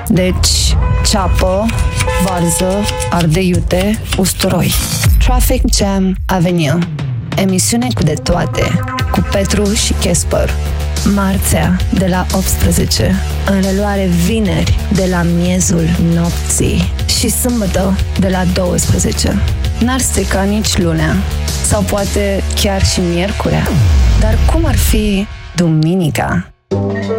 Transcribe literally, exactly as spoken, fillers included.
Deci, ceapă, varză, ardei iute, usturoi. Traffic Jam Avenue. Emisiune cu de toate, cu Petru și Casper. Marțea, de la optsprezece. În reluare vineri, de la miezul nopții. Și sâmbătă, de la douăsprezece. N-ar strica nici lunea. Sau poate chiar și miercurea. Dar cum ar fi duminica?